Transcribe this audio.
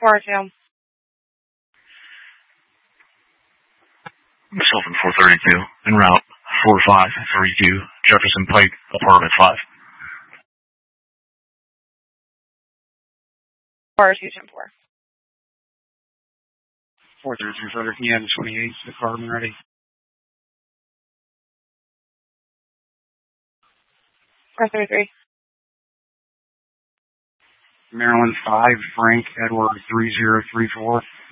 402. Sylvan 432, en route 4532, Jefferson Pike, apartment 5. 4210-4. 432 further, can you have the 28th, the carbon ready? 433. Maryland 5, Frank Edward 3034.